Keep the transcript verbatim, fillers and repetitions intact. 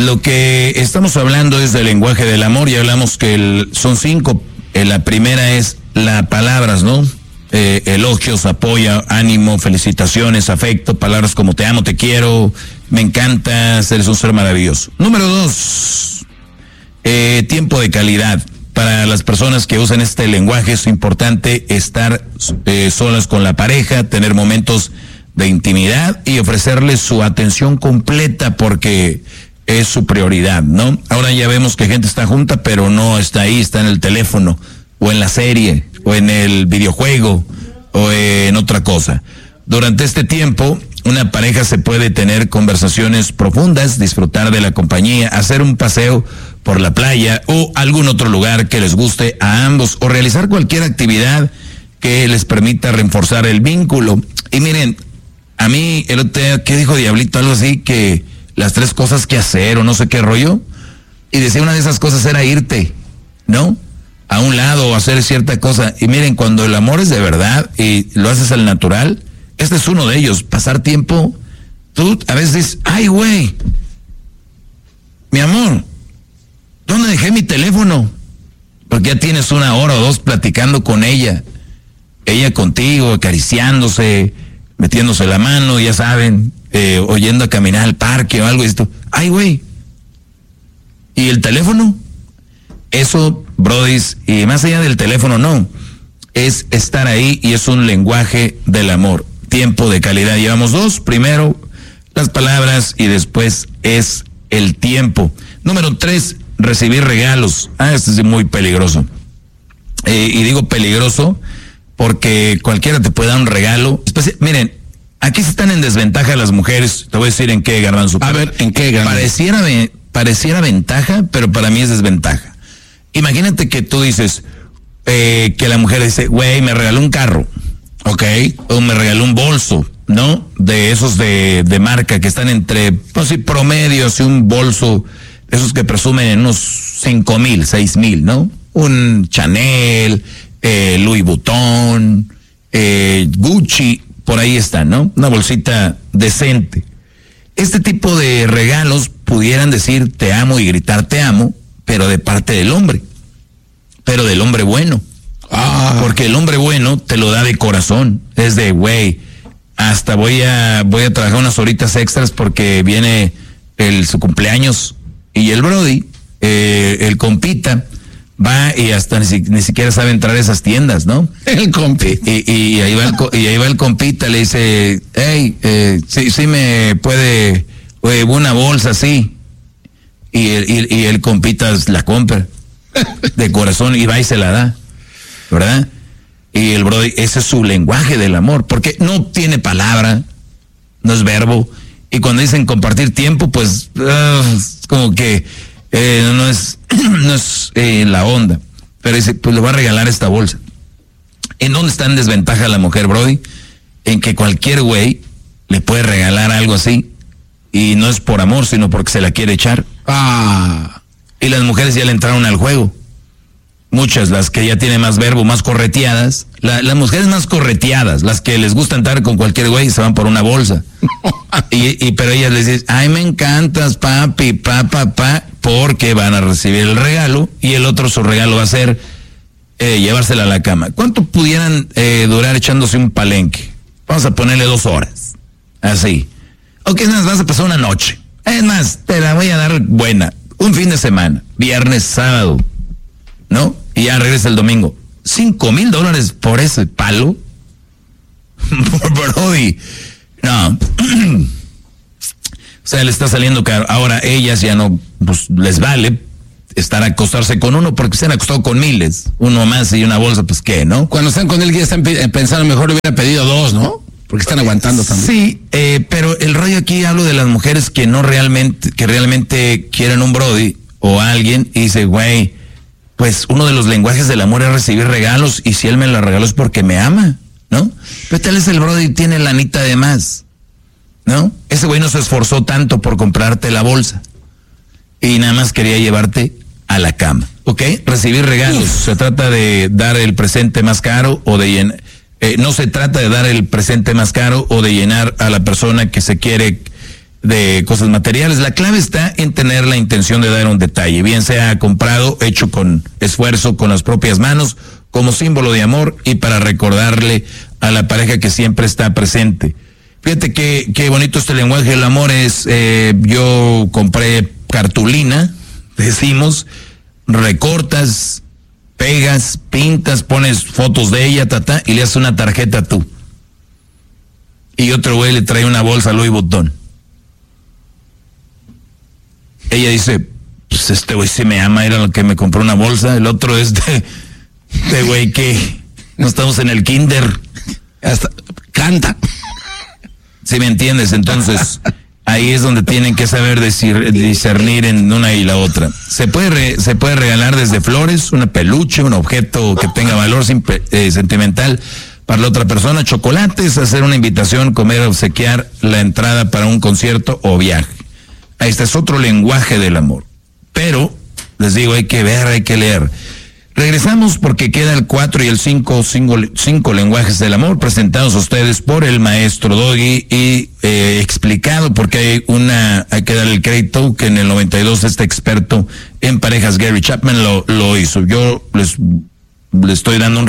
lo que estamos hablando es del lenguaje del amor, y hablamos que el, son cinco. Eh, la primera es las palabras, ¿no? Eh, elogios, apoyo, ánimo, felicitaciones, afecto, palabras como te amo, te quiero, me encantas, eres un ser maravilloso. Número dos, eh, tiempo de calidad. Para las personas que usan este lenguaje es importante estar eh, solas con la pareja, tener momentos de intimidad y ofrecerles su atención completa, porque es su prioridad, ¿no? Ahora ya vemos que gente está junta, pero no está ahí, está en el teléfono, o en la serie, o en el videojuego, o en otra cosa. Durante este tiempo, una pareja se puede tener conversaciones profundas, disfrutar de la compañía, hacer un paseo por la playa o algún otro lugar que les guste a ambos, o realizar cualquier actividad que les permita reforzar el vínculo. Y miren, a mí, el otro día, ¿qué dijo Diablito? Algo así, que las tres cosas que hacer o no sé qué rollo, y decía una de esas cosas era irte, ¿no? A un lado o hacer cierta cosa. Y miren, cuando el amor es de verdad y lo haces al natural, este es uno de ellos, pasar tiempo. Tú a veces dices, ay güey, mi amor, ¿dónde dejé mi teléfono? Porque ya tienes una hora o dos platicando con ella, ella contigo, acariciándose, metiéndose la mano, ya saben, eh, oyendo a caminar al parque o algo, y esto, ay güey, ¿y el teléfono? Eso, brodis, y más allá del teléfono, no, es estar ahí, y es un lenguaje del amor, tiempo de calidad. Llevamos dos, primero las palabras y después es el tiempo. Número tres, recibir regalos. Ah, este es muy peligroso. Eh, y digo peligroso porque cualquiera te puede dar un regalo. Especi- Miren, aquí están en desventaja las mujeres. Te voy a decir en qué, Garbanzo. A ver, ¿en qué, Garbanzo? Pareciera, pareciera ventaja, pero para mí es desventaja. Imagínate que tú dices, eh, que la mujer dice, güey, me regaló un carro, ¿ok? O me regaló un bolso, ¿no? De esos de, de marca que están entre, no sé, promedios, y un bolso, esos que presumen en unos cinco mil, seis mil, ¿no? Un Chanel, eh, Louis Vuitton, eh, Gucci, por ahí están, ¿no? Una bolsita decente. Este tipo de regalos pudieran decir te amo y gritar te amo, pero de parte del hombre, pero del hombre bueno. Ah. Porque el hombre bueno te lo da de corazón, es de, güey, hasta voy a voy a trabajar unas horitas extras porque viene el su cumpleaños, y el brody, eh, el compita, va y hasta ni, ni siquiera sabe entrar a esas tiendas, ¿no? El compita. Y, y, y, ahí va el, y ahí va el compita, le dice, hey, eh, sí, sí me puede, eh, una bolsa, sí. Y el, y, y el compita la compra de corazón y va y se la da, ¿verdad? Y el brody, ese es su lenguaje del amor, porque no tiene palabra, no es verbo, y cuando dicen compartir tiempo, pues uh, es como que eh, no es no es eh, la onda, pero dice, pues le va a regalar esta bolsa. ¿En dónde está en desventaja la mujer, brody? En que cualquier güey le puede regalar algo así, y no es por amor, sino porque se la quiere echar. Ah, y las mujeres ya le entraron al juego. Muchas, las que ya tienen más verbo, más correteadas. La, las mujeres más correteadas, las que les gusta entrar con cualquier güey y se van por una bolsa. y, y pero ellas les dicen, ay, me encantas, papi, pa, pa, pa, porque van a recibir el regalo, y el otro su regalo va a ser eh, llevársela a la cama. ¿Cuánto pudieran eh, durar echándose un palenque? Vamos a ponerle dos horas. Así. Ok, es más, vas a pasar una noche. Es más, te la voy a dar buena. Un fin de semana, viernes, sábado, ¿no? Y ya regresa el domingo. Cinco mil dólares por ese palo. Brody. No. O sea, le está saliendo caro. Ahora ellas ya no, pues les vale estar a acostarse con uno, porque se han acostado con miles. Uno más y una bolsa, pues qué, ¿no? Cuando están con él ya están pensando, mejor le hubiera pedido dos, ¿no? Porque están aguantando también. Sí, eh, pero el rollo aquí, hablo de las mujeres que no realmente, que realmente quieren un brody o alguien, y dice, güey, pues uno de los lenguajes del amor es recibir regalos, y si él me los regaló es porque me ama, ¿no? Pero tal vez el brody tiene lanita de más, ¿no? Ese güey no se esforzó tanto por comprarte la bolsa, y nada más quería llevarte a la cama, ¿ok? Recibir regalos, Uf. se trata de dar el presente más caro o de llenar. Eh, no se trata de dar el presente más caro o de llenar a la persona que se quiere de cosas materiales. La clave está en tener la intención de dar un detalle, bien sea comprado, hecho con esfuerzo, con las propias manos, como símbolo de amor y para recordarle a la pareja que siempre está presente. Fíjate qué, qué bonito este lenguaje del amor es. Eh, yo compré cartulina, decimos, recortas, pegas, pintas, pones fotos de ella, tata, y le haces una tarjeta tú. Y otro güey le trae una bolsa Louis Vuitton. Ella dice, pues este güey sí me ama, era lo que me compró una bolsa. El otro es de, de güey que no estamos en el kinder. Hasta canta. ¿Sí me entiendes? Entonces, ahí es donde tienen que saber decir, discernir en una y la otra. Se puede re, se puede regalar desde flores, una peluche, un objeto que tenga valor simple, eh, sentimental para la otra persona, chocolates, hacer una invitación, comer, obsequiar la entrada para un concierto o viaje. Este es otro lenguaje del amor. Pero, les digo, hay que ver, hay que leer. Regresamos porque queda el cuatro y el cinco, cinco, cinco lenguajes del amor presentados a ustedes por el maestro Doggy y eh, explicado porque hay una, hay que darle el crédito que en el noventa y dos este experto en parejas Gary Chapman lo, lo hizo. Yo les, les estoy dando un